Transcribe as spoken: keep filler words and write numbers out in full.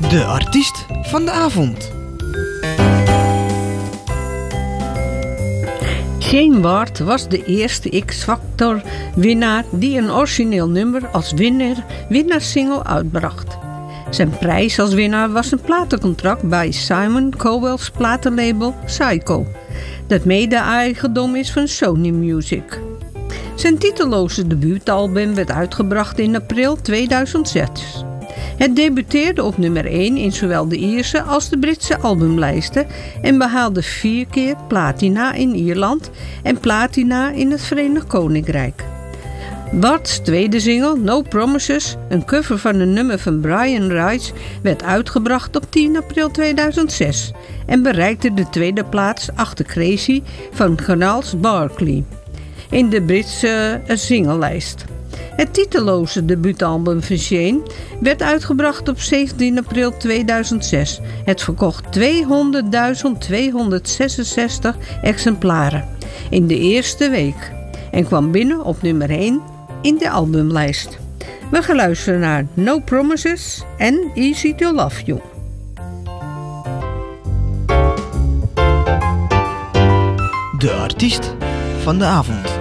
De artiest van de avond. Shane Ward was de eerste X-Factor winnaar die een origineel nummer als winnaar, winnaarssingle uitbracht. Zijn prijs als winnaar was een platencontract bij Simon Cowell's platenlabel Syco, dat mede-eigendom is van Sony Music. Zijn titelloze debuutalbum werd uitgebracht in april tweeduizend zes. Het debuteerde op nummer één in zowel de Ierse als de Britse albumlijsten en behaalde vier keer platina in Ierland en platina in het Verenigd Koninkrijk. Wards tweede single, No Promises, een cover van een nummer van Brian Rice, werd uitgebracht op tien april tweeduizend zes en bereikte de tweede plaats achter Crazy van Gnarls Barkley in de Britse singlelijst. Het titelloze debuutalbum van Shane werd uitgebracht op zeventien april tweeduizend zes. Het verkocht tweehonderdduizend tweehonderdzesenzestig exemplaren in de eerste week en kwam binnen op nummer één in de albumlijst. We gaan luisteren naar No Promises en Easy to Love You. De artiest van de avond.